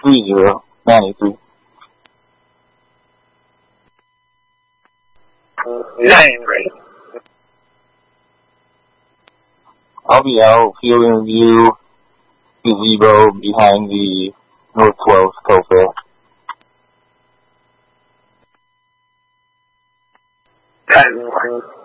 3093. 9 grade. I'll be out fielding view gazebo behind the North 12 Cofair. That